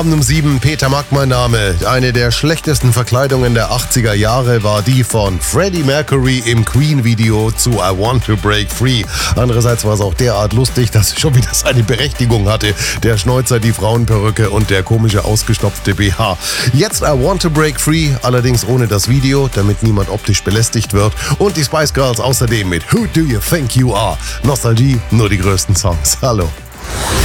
Um 7, Peter Mack mein Name. Eine der schlechtesten Verkleidungen der 80er Jahre war die von Freddie Mercury im Queen-Video zu I Want to Break Free. Andererseits war es auch derart lustig, dass es schon wieder seine Berechtigung hatte. Der Schnäuzer, die Frauenperücke und der komische ausgestopfte BH. Jetzt I Want to Break Free, allerdings ohne das Video, damit niemand optisch belästigt wird. Und die Spice Girls außerdem mit Who Do You Think You Are? Nostalgie, nur die größten Songs. Hallo.